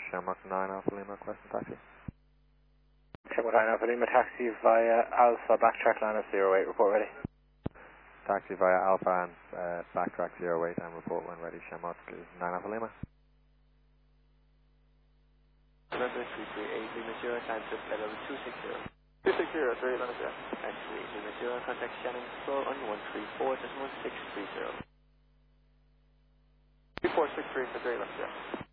Shamrock 9 Alpha Lima, question taxi. Shamrock 9 Alpha Lima, taxi via Alpha, backtrack line of 08, report ready. Taxi via Alpha and backtrack 08 and report when ready. Shamrock 9 Alpha Lima. November 338 Lima 0, time to level 260. 260, 3 Lima 0. Taxi Lima 0, contact Shannon Control on 134.630. 3463 for 3 Lima 0.